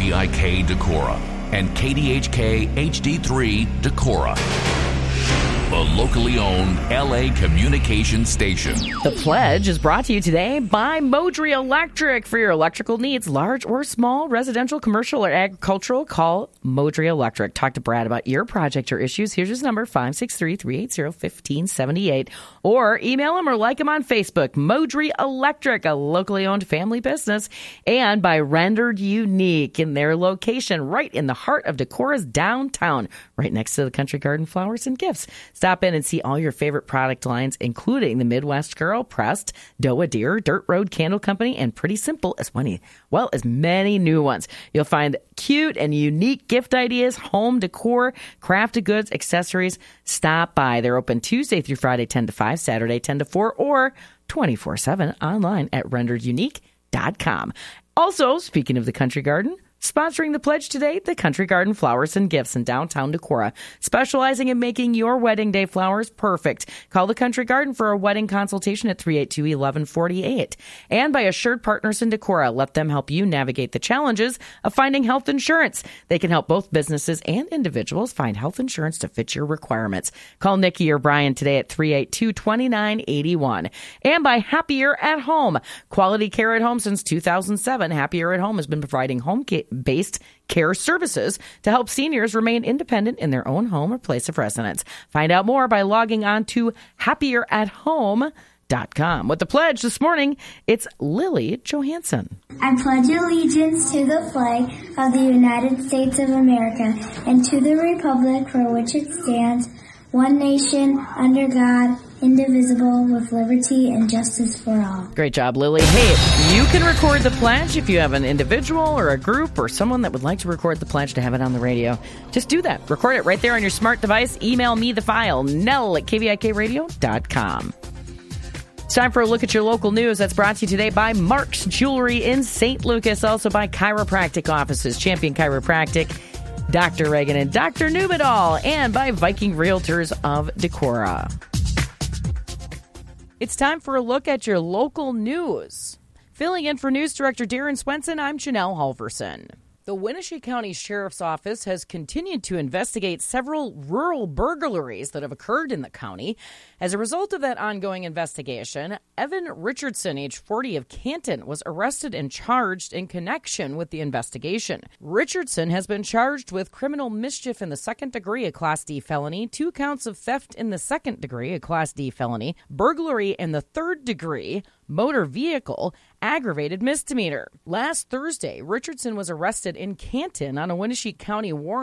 KVIK Decorah and KDHK HD3 Decorah, the locally owned LA communication station. The Pledge is brought to you today by Modri Electric. For your electrical needs, large or small, residential, commercial, or agricultural, call Modri Electric. Talk to Brad about your project or issues. Here's his number, 563-380-1578. Or email him or like him on Facebook. Modri Electric, a locally owned family business. And by Rendered Unique in their location right in the heart of Decorah's downtown, right next to the Country Garden Flowers and Gifts. Stop in and see all your favorite product lines, including the Midwest Girl, Pressed, Doa Deer, Dirt Road Candle Company, and Pretty Simple as many new ones. You'll find cute and unique gift ideas, home decor, crafted goods, accessories. Stop by. They're open Tuesday through Friday, 10 to 5, Saturday, 10 to 4, or 24/7 online at renderedunique.com. Also, speaking of the Country Garden, sponsoring the Pledge today, the Country Garden Flowers and Gifts in downtown Decorah, specializing in making your wedding day flowers perfect. Call the Country Garden for a wedding consultation at 382-1148. And by Assured Partners in Decorah, let them help you navigate the challenges of finding health insurance. They can help both businesses and individuals find health insurance to fit your requirements. Call Nikki or Brian today at 382-2981. And by Happier at Home, quality care at home since 2007. Happier at Home has been providing home-based care services to help seniors remain independent in their own home or place of residence. Find out more by logging on to happieratHome.com. With the Pledge this morning, it's Lily Johansson. I pledge allegiance to the flag of the United States of America and to the republic for which it stands, one nation, under God, indivisible, with liberty and justice for all. Great job, Lily. Hey, you can record the Pledge if you have an individual or a group or someone that would like to record the Pledge to have it on the radio. Just do that. Record it right there on your smart device. Email me the file, nell@kvikradio.com. It's time for a look at your local news. That's brought to you today by Mark's Jewelry in St. Lucas, also by Chiropractic Offices, Champion Chiropractic, Dr. Reagan and Dr. Newbadall, and by Viking Realtors of Decorah. It's time for a look at your local news. Filling in for News Director Darren Swenson, I'm Janelle Halverson. The Wenatchee County Sheriff's Office has continued to investigate several rural burglaries that have occurred in the county. As a result of that ongoing investigation, Evan Richardson, age 40 of Canton, was arrested and charged in connection with the investigation. Richardson has been charged with criminal mischief in the second degree, a Class D felony, 2 counts of theft in the second degree, a Class D felony, burglary in the third degree, motor vehicle, aggravated misdemeanor. Last Thursday, Richardson was arrested in Canton on a Wenatchee County warrant